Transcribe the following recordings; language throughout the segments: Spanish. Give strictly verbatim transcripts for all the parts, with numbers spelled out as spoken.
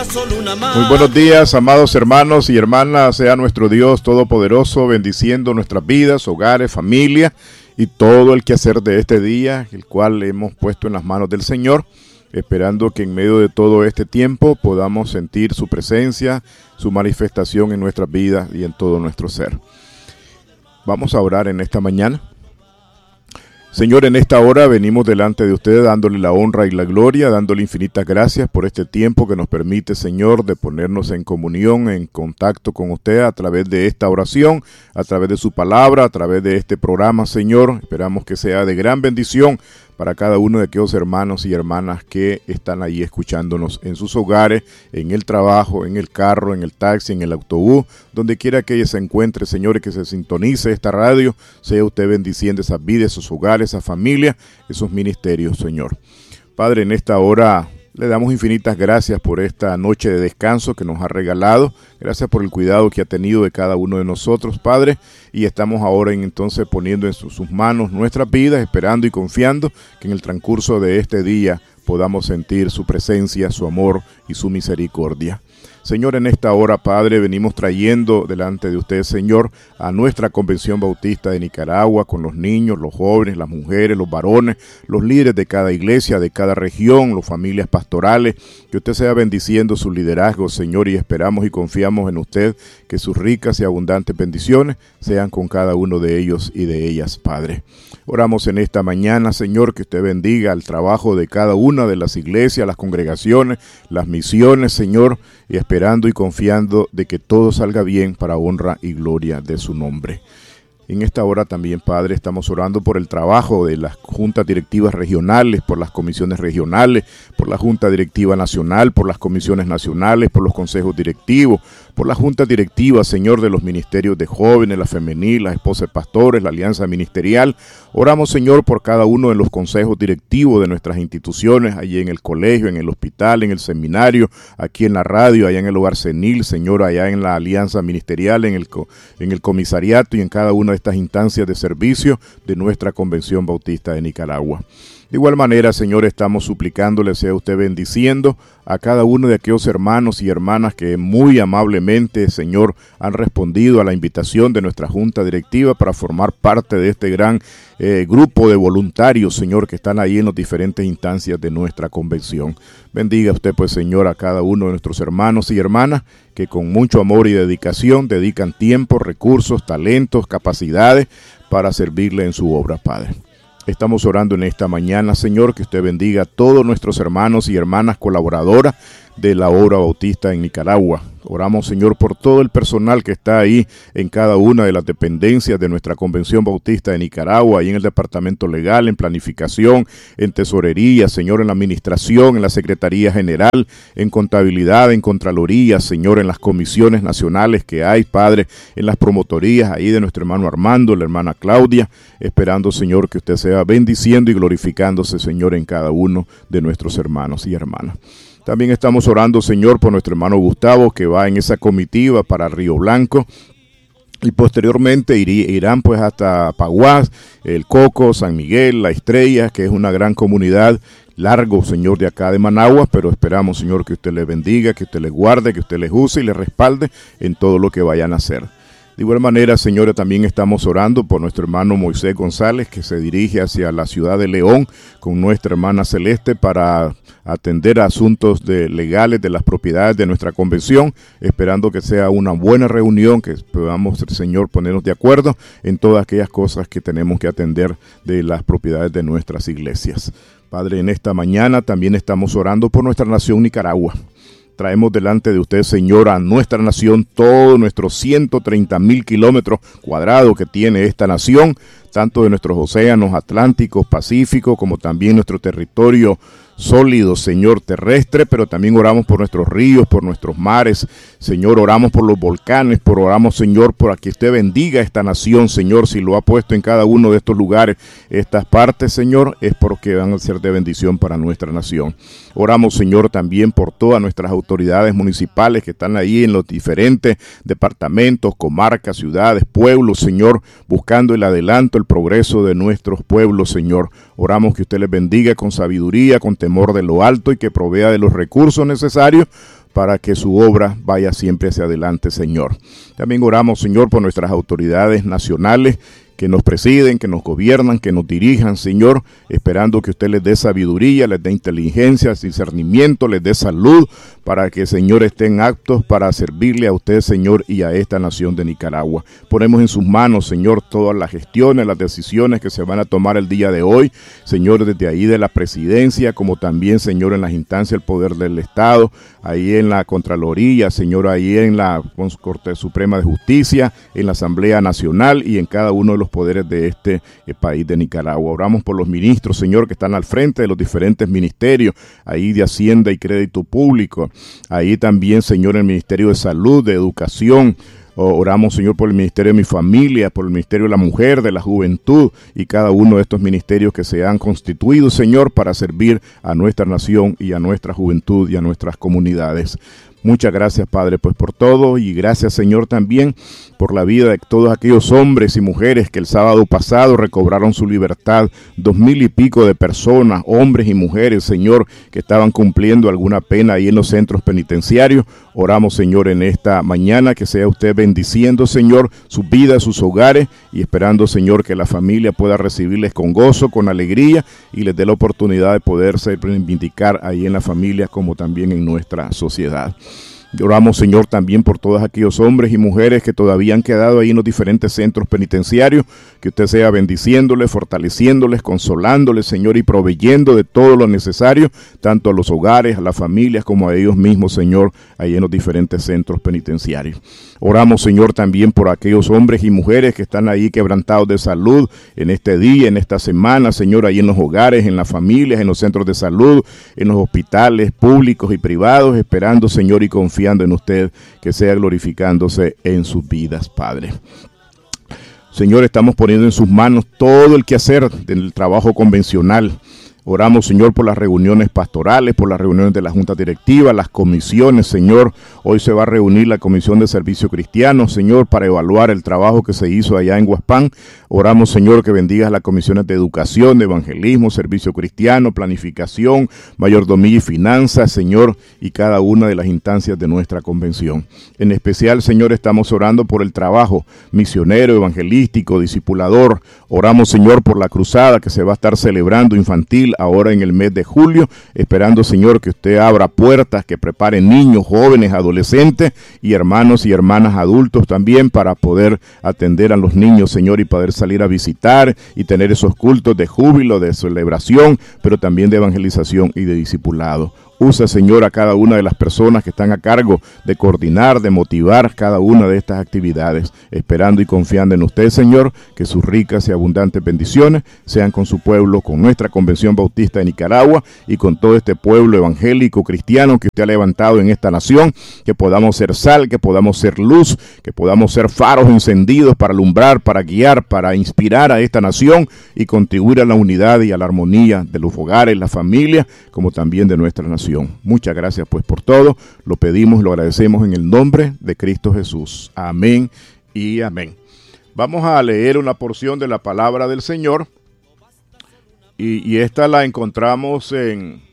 Muy buenos días, amados hermanos y hermanas. Sea nuestro Dios Todopoderoso bendiciendo nuestras vidas, hogares, familia y todo el quehacer de este día, el cual hemos puesto en las manos del Señor, esperando que en medio de todo este tiempo podamos sentir su presencia, su manifestación en nuestras vidas y en todo nuestro ser. Vamos a orar en esta mañana. Señor, en esta hora venimos delante de usted dándole la honra y la gloria, dándole infinitas gracias por este tiempo que nos permite, Señor, de ponernos en comunión, en contacto con usted a través de esta oración, a través de su palabra, a través de este programa, Señor. Esperamos que sea de gran bendición para cada uno de aquellos hermanos y hermanas que están ahí escuchándonos en sus hogares, en el trabajo, en el carro, en el taxi, en el autobús, donde quiera que ella se encuentre, Señor, y que se sintonice esta radio, sea usted bendiciendo esas vidas, esos hogares, esas familias, esos ministerios, Señor. Padre, en esta hora le damos infinitas gracias por esta noche de descanso que nos ha regalado. Gracias por el cuidado que ha tenido de cada uno de nosotros, Padre. Y estamos ahora en, entonces poniendo en sus, sus manos nuestras vidas, esperando y confiando que en el transcurso de este día podamos sentir su presencia, su amor y su misericordia. Señor, en esta hora, Padre, venimos trayendo delante de usted, Señor, a nuestra Convención Bautista de Nicaragua, con los niños, los jóvenes, las mujeres, los varones, los líderes de cada iglesia, de cada región, las familias pastorales, que usted sea bendiciendo su liderazgo, Señor, y esperamos y confiamos en usted que sus ricas y abundantes bendiciones sean con cada uno de ellos y de ellas, Padre. Oramos en esta mañana, Señor, que usted bendiga el trabajo de cada una de las iglesias, las congregaciones, las misiones, Señor, y esperando y confiando de que todo salga bien para honra y gloria de su nombre. En esta hora también, Padre, estamos orando por el trabajo de las juntas directivas regionales, por las comisiones regionales, por la Junta Directiva Nacional, por las comisiones nacionales, por los consejos directivos, por las juntas directivas, Señor, de los ministerios de jóvenes, la femenil, las esposas de pastores, la alianza ministerial. Oramos, Señor, por cada uno de los consejos directivos de nuestras instituciones, allí en el colegio, en el hospital, en el seminario, aquí en la radio, allá en el hogar senil, Señor, allá en la alianza ministerial, en el, en el comisariato y en cada una de estas instancias de servicio de nuestra Convención Bautista de Nicaragua. De igual manera, Señor, estamos suplicándole sea usted bendiciendo a cada uno de aquellos hermanos y hermanas que muy amablemente, Señor, han respondido a la invitación de nuestra Junta Directiva para formar parte de este gran eh, grupo de voluntarios, Señor, que están ahí en las diferentes instancias de nuestra convención. Bendiga usted, pues, Señor, a cada uno de nuestros hermanos y hermanas que con mucho amor y dedicación dedican tiempo, recursos, talentos, capacidades para servirle en su obra, Padre. Estamos orando en esta mañana, Señor, que usted bendiga a todos nuestros hermanos y hermanas colaboradoras de la obra bautista en Nicaragua. Oramos, Señor, por todo el personal que está ahí en cada una de las dependencias de nuestra Convención Bautista de Nicaragua, ahí en el Departamento Legal, en Planificación, en Tesorería, Señor, en la Administración, en la Secretaría General, en Contabilidad, en Contraloría, Señor, en las comisiones nacionales que hay, Padre, en las promotorías ahí de nuestro hermano Armando, la hermana Claudia, esperando, Señor, que usted sea bendiciendo y glorificándose, Señor, en cada uno de nuestros hermanos y hermanas. También estamos orando, Señor, por nuestro hermano Gustavo, que va en esa comitiva para Río Blanco. Y posteriormente irán pues hasta Paguás, El Coco, San Miguel, La Estrella, que es una gran comunidad, largo, Señor, de acá de Managua, pero esperamos, Señor, que usted les bendiga, que usted les guarde, que usted les use y les respalde en todo lo que vayan a hacer. De igual manera, Señor, también estamos orando por nuestro hermano Moisés González, que se dirige hacia la ciudad de León con nuestra hermana Celeste para atender asuntos de legales de las propiedades de nuestra convención, esperando que sea una buena reunión, que podamos, Señor, ponernos de acuerdo en todas aquellas cosas que tenemos que atender de las propiedades de nuestras iglesias. Padre, en esta mañana también estamos orando por nuestra nación Nicaragua. Traemos delante de usted, Señor, a nuestra nación, todos nuestros ciento treinta mil kilómetros cuadrados que tiene esta nación, tanto de nuestros océanos atlánticos, pacíficos, como también nuestro territorio sólido, Señor, terrestre, pero también oramos por nuestros ríos, por nuestros mares, Señor, oramos por los volcanes, por oramos, Señor, por que usted bendiga esta nación, Señor, si lo ha puesto en cada uno de estos lugares, estas partes, Señor, es porque van a ser de bendición para nuestra nación. Oramos, Señor, también por todas nuestras autoridades municipales que están ahí en los diferentes departamentos, comarcas, ciudades, pueblos, Señor, buscando el adelanto, el progreso de nuestros pueblos, Señor. Oramos que usted les bendiga con sabiduría, con temor de lo alto y que provea de los recursos necesarios para que su obra vaya siempre hacia adelante, Señor. También oramos, Señor, por nuestras autoridades nacionales que nos presiden, que nos gobiernan, que nos dirijan, Señor, esperando que usted les dé sabiduría, les dé inteligencia, discernimiento, les dé salud, para que, Señor, estén aptos para servirle a usted, Señor, y a esta nación de Nicaragua. Ponemos en sus manos, Señor, todas las gestiones, las decisiones que se van a tomar el día de hoy, Señor, desde ahí de la presidencia, como también, Señor, en las instancias del poder del Estado, ahí en la Contraloría, Señor, ahí en la Corte Suprema de Justicia, en la Asamblea Nacional y en cada uno de los poderes de este eh, país de Nicaragua. Oramos por los ministros, Señor, que están al frente de los diferentes ministerios, ahí de Hacienda y Crédito Público, ahí también, Señor, el Ministerio de Salud, de Educación. Oramos, Señor, por el Ministerio de mi familia, por el Ministerio de la Mujer, de la Juventud y cada uno de estos ministerios que se han constituido, Señor, para servir a nuestra nación y a nuestra juventud y a nuestras comunidades. Muchas gracias, Padre, pues por todo, y gracias, Señor, también por la vida de todos aquellos hombres y mujeres que el sábado pasado recobraron su libertad, dos mil y pico de personas, hombres y mujeres, Señor, que estaban cumpliendo alguna pena ahí en los centros penitenciarios. Oramos, Señor, en esta mañana que sea usted bendiciendo, Señor, sus vidas, sus hogares, y esperando, Señor, que la familia pueda recibirles con gozo, con alegría, y les dé la oportunidad de poderse reivindicar ahí en la familia como también en nuestra sociedad. Oramos, Señor, también por todos aquellos hombres y mujeres que todavía han quedado ahí en los diferentes centros penitenciarios, que usted sea bendiciéndoles, fortaleciéndoles, consolándoles, Señor, y proveyendo de todo lo necesario, tanto a los hogares, a las familias, como a ellos mismos, Señor, ahí en los diferentes centros penitenciarios. Oramos, Señor, también por aquellos hombres y mujeres que están ahí quebrantados de salud en este día, en esta semana, Señor, ahí en los hogares, en las familias, en los centros de salud, en los hospitales públicos y privados, esperando, Señor, y confiando en usted, que sea glorificándose en sus vidas, Padre. Señor, estamos poniendo en sus manos todo el quehacer del trabajo convencional. Oramos, Señor, por las reuniones pastorales, por las reuniones de la Junta Directiva, las comisiones, Señor. Hoy se va a reunir la Comisión de Servicio Cristiano, Señor, para evaluar el trabajo que se hizo allá en Huaspán. Oramos, Señor, que bendigas las comisiones de educación, de evangelismo, servicio cristiano, planificación, mayordomía y finanzas, Señor, y cada una de las instancias de nuestra convención. En especial, Señor, estamos orando por el trabajo misionero, evangelístico, discipulador. Oramos, Señor, por la cruzada que se va a estar celebrando infantil ahora en el mes de julio, esperando, Señor, que usted abra puertas, que prepare niños, jóvenes, adolescentes y hermanos y hermanas adultos también para poder atender a los niños, Señor, y poder salir a visitar y tener esos cultos de júbilo, de celebración, pero también de evangelización y de discipulado. Usa, Señor, a cada una de las personas que están a cargo de coordinar, de motivar cada una de estas actividades, esperando y confiando en usted, Señor, que sus ricas y abundantes bendiciones sean con su pueblo, con nuestra Convención Bautista de Nicaragua y con todo este pueblo evangélico cristiano que usted ha levantado en esta nación, que podamos ser sal, que podamos ser luz, que podamos ser faros encendidos para alumbrar, para guiar, para inspirar a esta nación y contribuir a la unidad y a la armonía de los hogares, la familia, como también de nuestra nación. Muchas gracias pues por todo, lo pedimos y lo agradecemos en el nombre de Cristo Jesús. Amén y amén. Vamos a leer una porción de la palabra del Señor y, y esta la encontramos en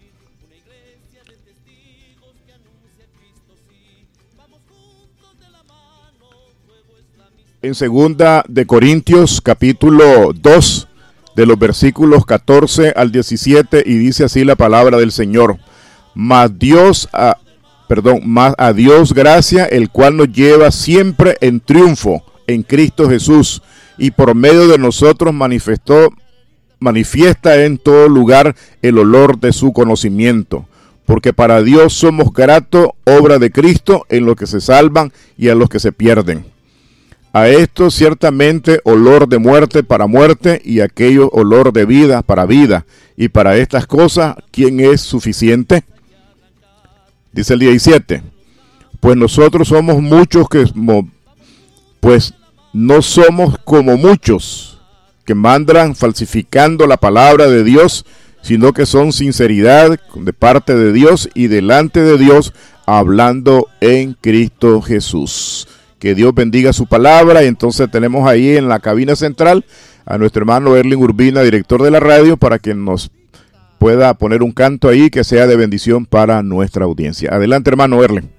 en segunda de Corintios capítulo dos de los versículos catorce al diecisiete, y dice así la palabra del Señor. Mas Dios, a, perdón, mas a Dios gracia, el cual nos lleva siempre en triunfo en Cristo Jesús, y por medio de nosotros manifestó, manifiesta en todo lugar el olor de su conocimiento. Porque para Dios somos gratos, obra de Cristo, en los que se salvan y a los que se pierden. A esto ciertamente olor de muerte para muerte, y aquello olor de vida para vida. Y para estas cosas, ¿quién es suficiente? Dice el diecisiete, pues nosotros somos muchos que, pues no somos como muchos que mandan falsificando la palabra de Dios, sino que son sinceridad de parte de Dios y delante de Dios, hablando en Cristo Jesús. Que Dios bendiga su palabra. Y entonces tenemos ahí en la cabina central a nuestro hermano Erling Urbina, director de la radio, para que nos pueda poner un canto ahí que sea de bendición para nuestra audiencia. Adelante, hermano Erlen.